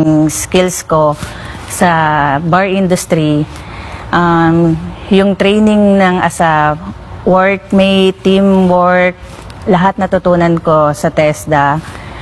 skills ko sa bar industry. Yung training ng as a workmate, teamwork, lahat natutunan ko sa TESDA.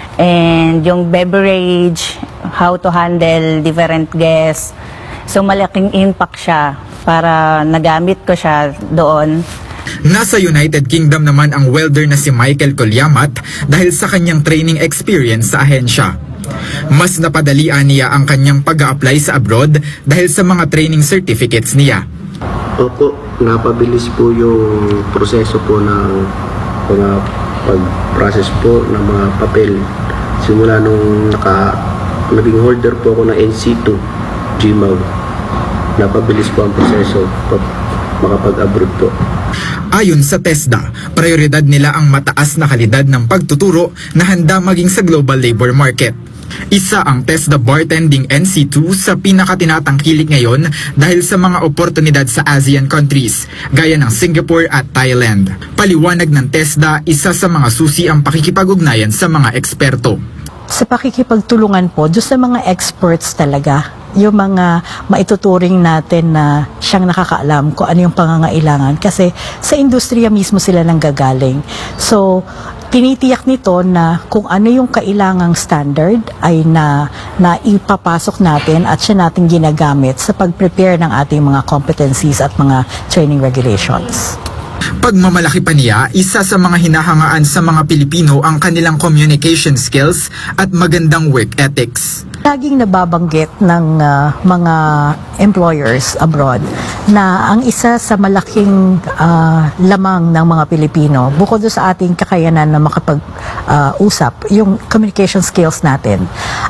And yung beverage, how to handle different guests. So malaking impact siya para nagamit ko siya doon. Nasa United Kingdom naman ang welder na si Michael Colyamat dahil sa kanyang training experience sa ahensya. Mas napadalian niya ang kanyang pag-a-apply sa abroad dahil sa mga training certificates niya. Opo, napabilis po yung proseso po ng mga pag-process po ng mga papel. Simula nung naging holder po ako ng NC2 GMAW. Napabilis po ang proseso makapag-abroad po. Ayon sa TESDA, prioridad nila ang mataas na kalidad ng pagtuturo na handa maging sa global labor market. Isa ang TESDA Bartending NC2 sa pinakatinatangkilik ngayon dahil sa mga oportunidad sa ASEAN countries, gaya ng Singapore at Thailand. Paliwanag ng TESDA, isa sa mga susi ang pakikipag-ugnayan sa mga eksperto. Sa pakikipagtulungan po, doon sa mga experts talaga, yung mga maituturing natin na siyang nakakaalam kung ano yung pangangailangan kasi sa industriya mismo sila nanggagaling. So, tinitiyak nito na kung ano yung kailangang standard ay na ipapasok natin at siya natin ginagamit sa pag-prepare ng ating mga competencies at mga training regulations. Pagmamalaki pa niya, isa sa mga hinahangaan sa mga Pilipino ang kanilang communication skills at magandang work ethics. Laging nababanggit ng mga employers abroad na ang isa sa malaking lamang ng mga Pilipino, bukod sa ating kakayanan na makapag-usap, yung communication skills natin.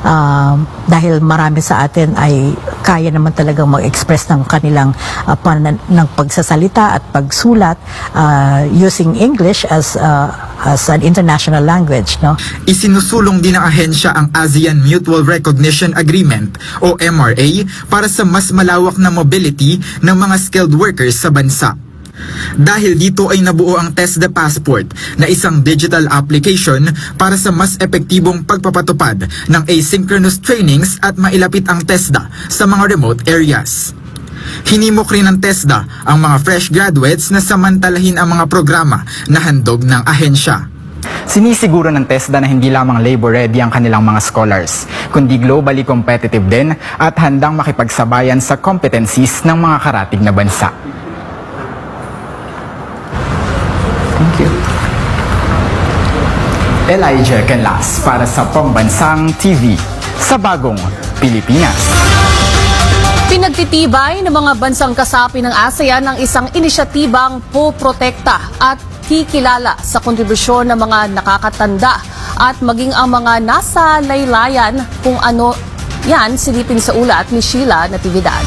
Dahil marami sa atin ay kaya naman talagang mag-express ng kanilang ng pagsasalita at pagsulat using English as an international language. No? Isinusulong din ng ahensya ang ASEAN Mutual Recognition Agreement o MRA para sa mas malawak na mobility ng mga skilled workers sa bansa. Dahil dito ay nabuo ang TESDA Passport na isang digital application para sa mas epektibong pagpapatupad ng asynchronous trainings at mailapit ang TESDA sa mga remote areas. Hinimok rin ng TESDA ang mga fresh graduates na samantalahin ang mga programa na handog ng ahensya. Sinisiguro ng TESDA na hindi lamang labor ready ang kanilang mga scholars, kundi globally competitive din at handang makipagsabayan sa competencies ng mga karatig na bansa. Thank you. Elijah Canlas para sa Pambansang TV sa Bagong Pilipinas. Pinagtitibay ng mga bansang kasapi ng ASEAN ang isang inisyatibang poprotekta at kikilala sa kontribusyon ng mga nakakatanda at maging ang mga nasa laylayan kung ano yan silipin sa ulat ni Sheila Natividad.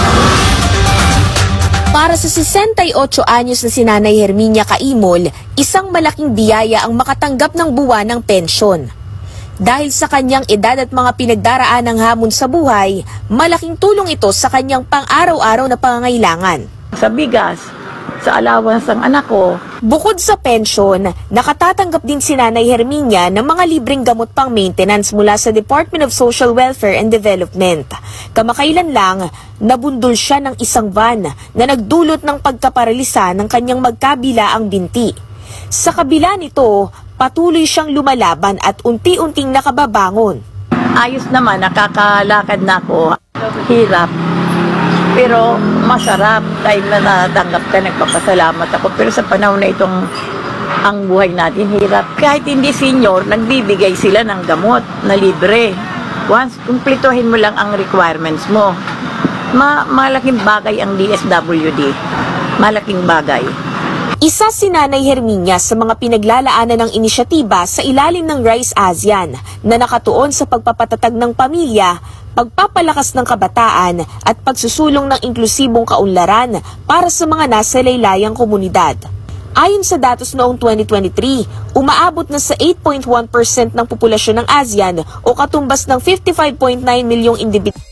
Para sa 68 anyos na si Nanay Herminia Caimol, isang malaking biyaya ang makatanggap ng buwan ng pensyon. Dahil sa kanyang edad at mga pinagdaraan ng hamon sa buhay, malaking tulong ito sa kanyang pang-araw-araw na pangangailangan. Sa bigas, sa allowance ng anak ko. Bukod sa pensyon, nakatatanggap din si Nanay Herminia ng mga libreng gamot pang maintenance mula sa Department of Social Welfare and Development. Kamakailan lang, nabundol siya ng isang van na nagdulot ng pagkaparalisa ng kanyang magkabilaang binti. Sa kabila nito, patuloy siyang lumalaban at unti-unting nakababangon. Ayos naman, nakakalakad na ako. Hirap. Pero masarap dahil na natanggap ka, nagpapasalamat ako. Pero sa panahon na itong ang buhay natin, hirap. Kahit hindi senior, nagbibigay sila ng gamot na libre. Once, kumplituhin mo lang ang requirements mo. Malaking bagay ang DSWD. Malaking bagay. Isa si Nanay Herminia sa mga pinaglalaanan ng inisyatiba sa ilalim ng RISE ASEAN na nakatuon sa pagpapatatag ng pamilya, pagpapalakas ng kabataan at pagsusulong ng inklusibong kaunlaran para sa mga nasa laylayang komunidad. Ayon sa datos noong 2023, umaabot na sa 8.1% ng populasyon ng ASEAN o katumbas ng 55.9 milyong individual.